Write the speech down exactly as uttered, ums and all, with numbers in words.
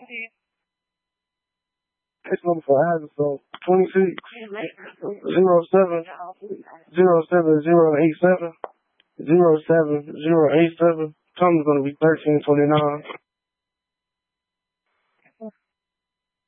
It's number for Adam, so twenty-six, zero seven, zero seven, zero eight seven, zero seven, zero eight seven. Tom's gonna be thirteen twenty-nine.